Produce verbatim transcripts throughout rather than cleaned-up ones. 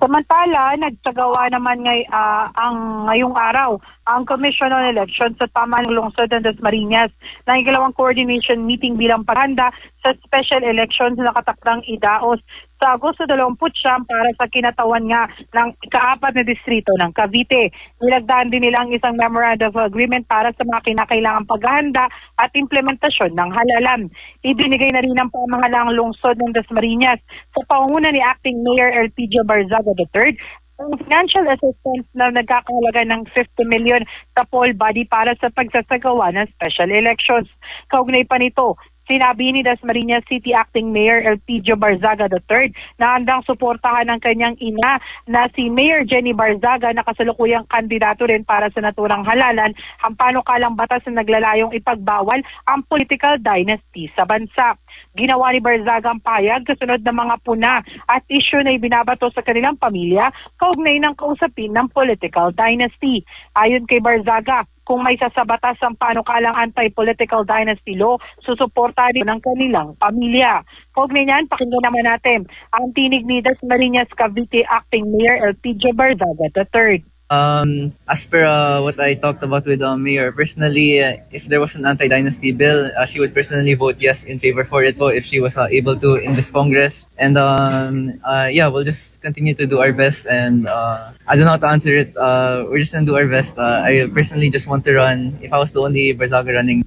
Samantala, nagsagawa naman ngay, uh, ang ngayong araw ang Commission on Elections sa Taman Lungsod ng Dasmariñas na ikalawang coordination meeting bilang paghanda sa special elections na nakatakdang idaos sa Agosto dalawampu't siyam para sa kinatawan nga ng ikaapat na distrito ng Cavite. Nilagdaan din nila ang isang memorandum of agreement para sa mga kinakailangang paghahanda at implementasyon ng halalan. Ibinigay na rin ang pamahalaang lungsod ng Dasmariñas sa pangunguna ni Acting Mayor Elpidio Barzaga the third ang financial assistance na nagkakahalaga ng fifty million sa poll body para sa pagsasagawa ng special elections. Kaugnay pa nito, sinabi ni Dasmariñas City Acting Mayor Elpidio Barzaga the third na handang suportahan ng kanyang ina na si Mayor Jenny Barzaga na kasalukuyang kandidato rin para sa naturang halalan ang panukalang batas na naglalayong ipagbawal ang political dynasty sa bansa. Ginawa ni Barzaga ang payag kasunod ng mga puna at issue na ibinabato sa kanilang pamilya kaugnay ng kausapin ng political dynasty. Ayon kay Barzaga, kung may sasabatas ang panukalang anti-political dynasty law, susuportahan din ng kanilang pamilya. Kaugnay niyan, pakinggan naman natin ang tinig ni Dasmariñas Cavite Acting Mayor Elpidio Barzaga the third. Um, as per uh, what I talked about with the mayor, personally, uh, if there was an anti-dynasty bill, uh, she would personally vote yes in favor for it po if she was uh, able to in this Congress. And um, uh, yeah, we'll just continue to do our best. And uh, I don't know how to answer it. Uh, we're just gonna do our best. Uh, I personally just want to run. If I was the only Barzaga running.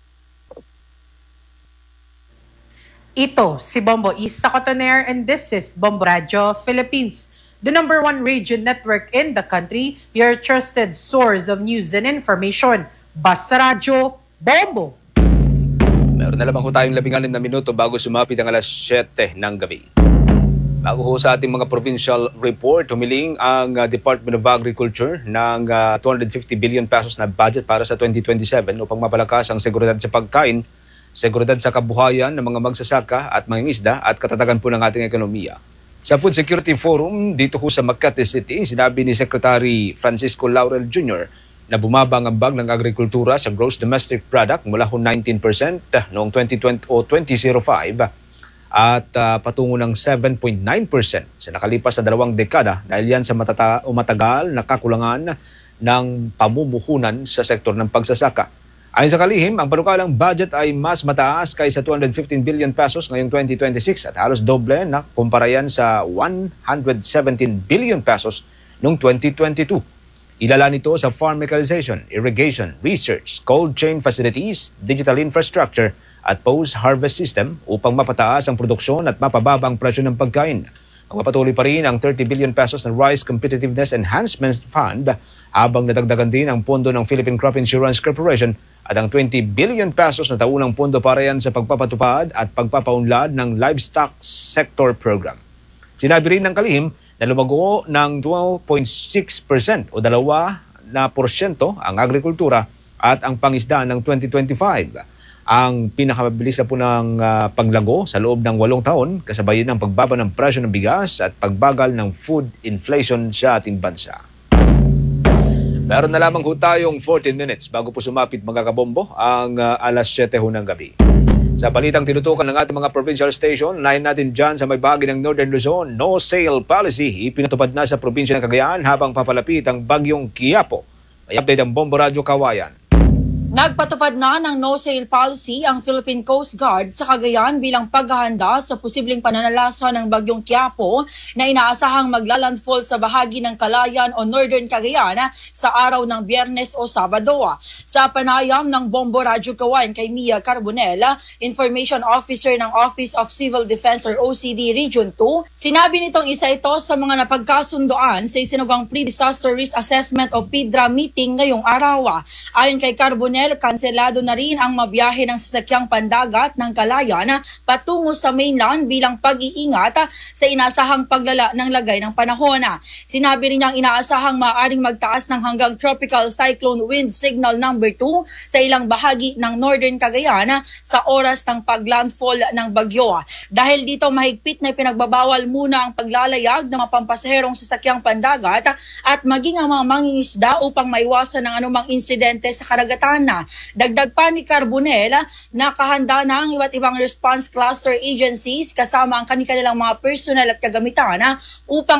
Ito si Bombo Isa Cotoner and this is Bombo Radio Philippines, the number one radio network in the country, your trusted source of news and information. Basta Radio, Bombo! Meron na lamang ho tayong labing anim na minuto bago sumapit ang alas siyete ng gabi. Bago ho sa ating mga provincial report, humiling ang uh, Department of Agriculture ng uh, two hundred fifty billion pesos na budget para sa twenty twenty-seven upang mapalakas ang seguridad sa pagkain, seguridad sa kabuhayan ng mga magsasaka at mangingisda at katatagan po ng ating ekonomiya. Sa Food Security Forum dito ho sa Makati City, sinabi ni Secretary Francisco Laurel Junior na bumaba ang ambag ng agrikultura sa gross domestic product mula ho nineteen percent noong twenty twenty o twenty oh five at uh, patungo ng seven point nine percent sa nakalipas na dalawang dekada dahil yan sa matata- o matagal na kakulangan ng pamumuhunan sa sektor ng pagsasaka. Ayon sa kalihim, ang panukalang budget ay mas mataas kaysa two hundred fifteen billion pesos ngayong twenty twenty-six at halos doble na kumpara yan sa one hundred seventeen billion pesos noong twenty twenty-two. Ilala nito sa farm mechanization, irrigation, research, cold chain facilities, digital infrastructure at post-harvest system upang mapataas ang produksyon at mapababa ang presyo ng pagkain. Magpapatuloy pa rin ang thirty billion pesos na Rice Competitiveness Enhancement Fund habang nadagdagan din ang pondo ng Philippine Crop Insurance Corporation at ang twenty billion pesos na taunang pondo para yan sa pagpapatupad at pagpapaunlad ng livestock sector program. Sinabi rin ng kalihim na lumago ng twelve point six percent o dalawa na porsyento ang agrikultura at ang pangisda ng twenty twenty-five. Ang pinakamabilis na po ng uh, paglago sa loob ng walong taon kasabay ng pagbaba ng presyo ng bigas at pagbagal ng food inflation sa ating bansa. Meron na lamang ho tayong fourteen minutes bago po sumapit mga kabombo ang uh, alas siyete ho ng gabi. Sa balitang tinutukan ng ating mga provincial station, lain natin dyan sa may bahagi ng Northern Luzon, no sale policy ipinatupad na sa probinsya ng Cagayan habang papalapit ang bagyong Quiapo. May update ang Bombo Radio Kawayan. Nagpatupad na ng no-sale policy ang Philippine Coast Guard sa Cagayan bilang paghahanda sa posibleng pananalasa ng bagyong Quiapo na inaasahang maglalandfall sa bahagi ng Calayan o Northern Cagayan sa araw ng Biyernes o Sabado. Sa panayam ng Bombo Radio Kawayan kay Mia Carbonell, Information Officer ng Office of Civil Defense or O C D Region two, sinabi nitong isa ito sa mga napagkasundoan sa isinugang Pre-Disaster Risk Assessment o PIDRA meeting ngayong araw. Ayon kay Carbonell, kanselado na rin ang mabiyahe ng sasakyang pandagat ng Calayan patungo sa mainland bilang pag-iingat sa inasahang paglala ng lagay ng panahon. Sinabi rin niyang inaasahang maaaring magtaas ng hanggang tropical cyclone wind signal number two sa ilang bahagi ng Northern Cagayan sa oras ng paglandfall ng bagyo. Dahil dito mahigpit na pinagbabawal muna ang paglalayag ng mga pampasaherong sasakyang pandagat at maging ang mga mangingisda upang maiwasan ng anumang insidente sa karagatan. Dagdag pa ni Carbonell, nakahanda na ang iba't ibang response cluster agencies kasama ang kanilang mga personnel at kagamitan upang